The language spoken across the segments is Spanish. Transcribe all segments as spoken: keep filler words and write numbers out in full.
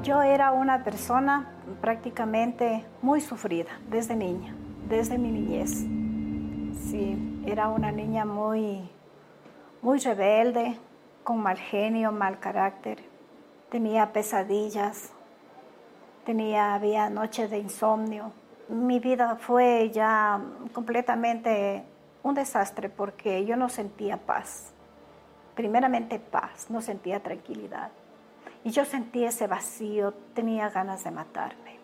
Yo era una persona prácticamente muy sufrida desde niña, desde mi niñez. Sí, era una niña muy, muy rebelde, con mal genio, mal carácter. Tenía pesadillas, tenía, había noches de insomnio. Mi vida fue ya completamente un desastre porque yo no sentía paz. Primeramente paz, no sentía tranquilidad. Y yo sentía ese vacío, tenía ganas de matarme.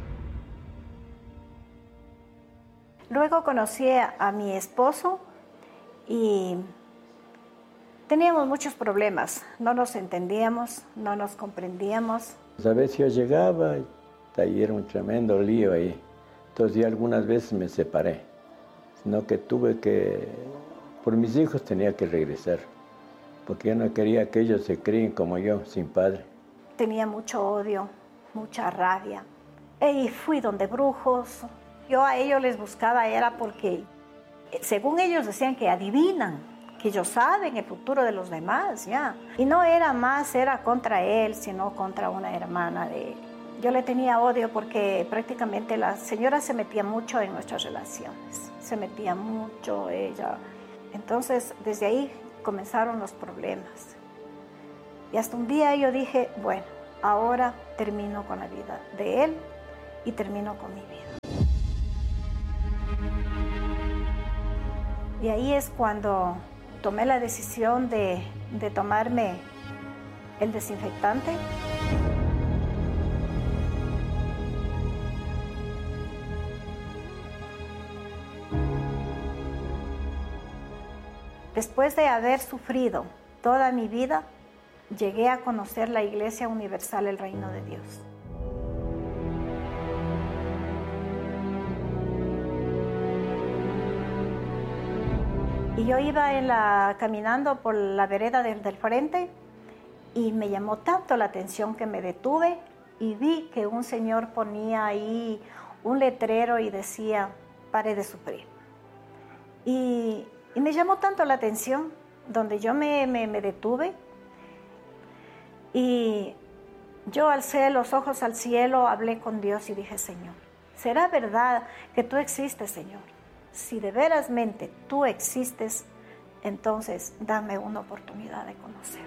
Luego conocí a mi esposo y teníamos muchos problemas. No nos entendíamos, no nos comprendíamos. A veces yo llegaba y ahí era un tremendo lío ahí. Entonces yo algunas veces me separé, sino que tuve que, por mis hijos tenía que regresar, porque yo no quería que ellos se críen como yo, sin padre. Tenía mucho odio, mucha rabia. Y fui donde brujos. Yo a ellos les buscaba era porque, según ellos decían que adivinan, que ellos saben el futuro de los demás, ya. Y no era más, era contra él, sino contra una hermana de él. Yo le tenía odio porque prácticamente la señora se metía mucho en nuestras relaciones. Se metía mucho ella. Entonces, desde ahí comenzaron los problemas. Y hasta un día yo dije, bueno, ahora termino con la vida de él y termino con mi vida. Y ahí es cuando tomé la decisión de, de tomarme el desinfectante. Después de haber sufrido toda mi vida, llegué a conocer la Iglesia Universal, el Reino de Dios. Y yo iba en la, caminando por la vereda del, del frente y me llamó tanto la atención que me detuve y vi que un señor ponía ahí un letrero y decía, pare de sufrir. Y, y me llamó tanto la atención, donde yo me, me, me detuve y yo alcé los ojos al cielo, hablé con Dios y dije, Señor, ¿será verdad que tú existes, Señor? Si de verasmente tú existes, entonces dame una oportunidad de conocerte.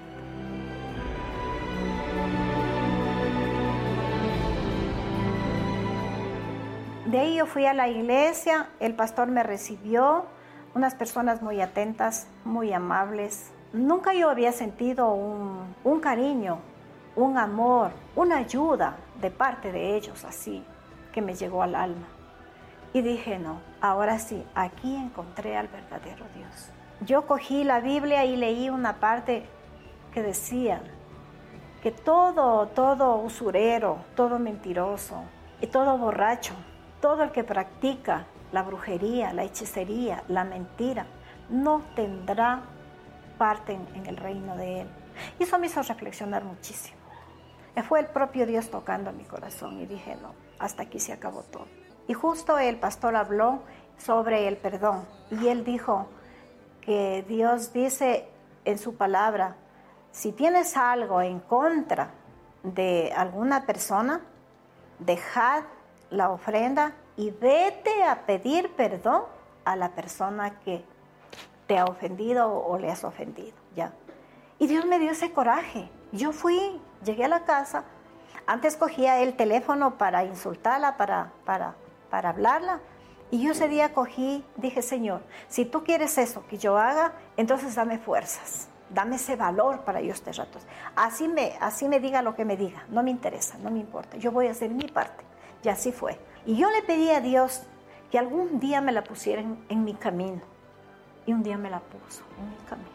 De ahí yo fui a la iglesia, el pastor me recibió, unas personas muy atentas, muy amables. Nunca yo había sentido un, un cariño, un amor, una ayuda de parte de ellos así, que me llegó al alma. Y dije, no, ahora sí, aquí encontré al verdadero Dios. Yo cogí la Biblia y leí una parte que decía que todo, todo usurero, todo mentiroso y todo borracho, todo el que practica la brujería, la hechicería, la mentira, no tendrá parte en, en el reino de Él. Y eso me hizo reflexionar muchísimo. Fue el propio Dios tocando mi corazón y dije, no, hasta aquí se acabó todo. Y justo el pastor habló sobre el perdón y él dijo que Dios dice en su palabra, si tienes algo en contra de alguna persona, dejad la ofrenda y vete a pedir perdón a la persona que te ha ofendido o le has ofendido, ¿ya? Y Dios me dio ese coraje. Yo fui, llegué a la casa, antes cogía el teléfono para insultarla, para, para, para hablarla, y yo ese día cogí, dije, Señor, si tú quieres eso que yo haga, entonces dame fuerzas, dame ese valor para yo este rato. Así me, así me diga lo que me diga, no me interesa, no me importa, yo voy a hacer mi parte. Y así fue. Y yo le pedí a Dios que algún día me la pusiera en, en mi camino. Y un día me la puso en mi camino.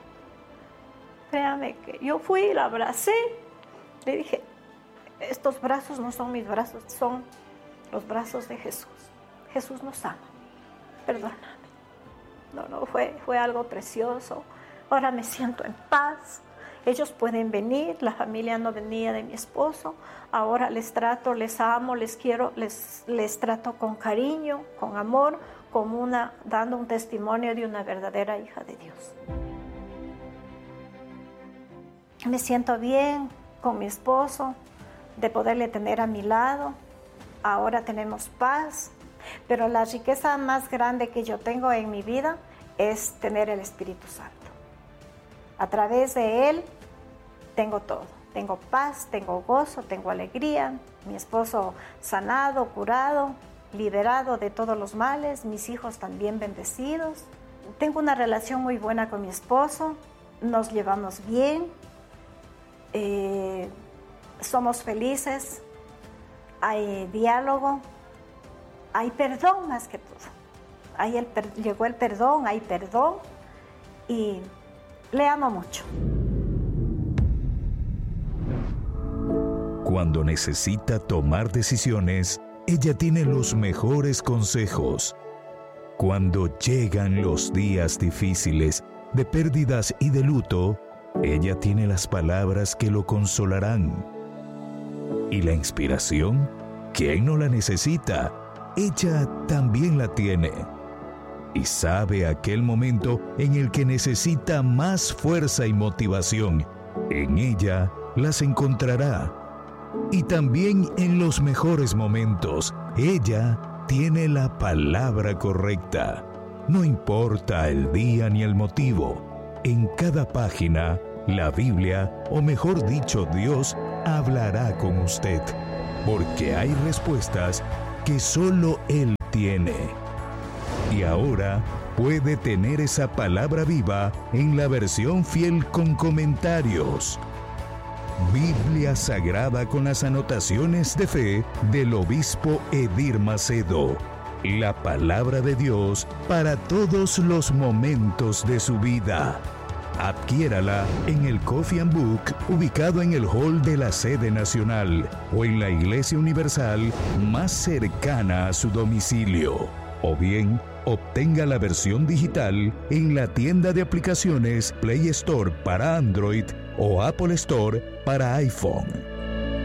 Créame que yo fui y la abracé. Le dije, estos brazos no son mis brazos, son los brazos de Jesús. Jesús nos ama. Perdóname. No, no, fue, fue algo precioso. Ahora me siento en paz. Ellos pueden venir, la familia no venía de mi esposo. Ahora les trato, les amo, les quiero, les, les trato con cariño, con amor, como una, dando un testimonio de una verdadera hija de Dios. Me siento bien con mi esposo, de poderle tener a mi lado. Ahora tenemos paz, pero la riqueza más grande que yo tengo en mi vida es tener el Espíritu Santo. A través de Él tengo todo. Tengo paz, tengo gozo, tengo alegría. Mi esposo sanado, curado, liberado de todos los males. Mis hijos también bendecidos. Tengo una relación muy buena con mi esposo. Nos llevamos bien. Eh, somos felices. Hay diálogo. Hay perdón más que todo. Hay el per- llegó el perdón, hay perdón. Y le amo mucho. Cuando necesita tomar decisiones, ella tiene los mejores consejos. Cuando llegan los días difíciles de pérdidas y de luto, ella tiene las palabras que lo consolarán. ¿Y la inspiración? ¿Quién no la necesita? Ella también la tiene. Y sabe aquel momento en el que necesita más fuerza y motivación. En ella las encontrará. Y también en los mejores momentos, ella tiene la palabra correcta. No importa el día ni el motivo. En cada página, la Biblia, o mejor dicho, Dios, hablará con usted. Porque hay respuestas que solo Él tiene. Y ahora puede tener esa palabra viva en la versión fiel con comentarios. Biblia Sagrada con las anotaciones de fe del obispo Edir Macedo. La palabra de Dios para todos los momentos de su vida. Adquiérala en el Coffee and Book ubicado en el hall de la sede nacional o en la Iglesia Universal más cercana a su domicilio. O bien, obtenga la versión digital en la tienda de aplicaciones Play Store para Android o Apple Store para iPhone.